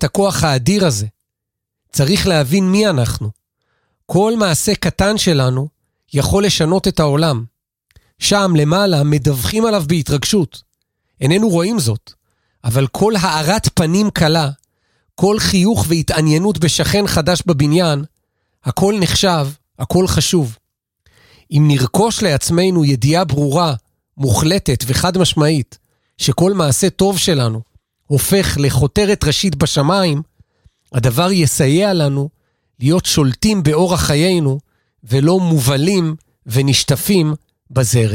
את הכוח האדיר הזה. צריך להבין מי אנחנו. כל מעשה קטן שלנו יכול לשנות את העולם. שם למעלה מדווחים עליו בהתרגשות. איננו רואים זאת, אבל כל הארת פנים קלה, כל חיוך והתעניינות בשכן חדש בבניין, הכל נחשב, הכל חשוב. אם נרכוש לעצמנו ידיעה ברורה, מוחלטת וחד משמעית, שכל מעשה טוב שלנו הופך לחותרת ראשית בשמיים, הדבר יסייע לנו להיות שולטים באורח חיינו, ולא מובלים ונשטפים בזרם.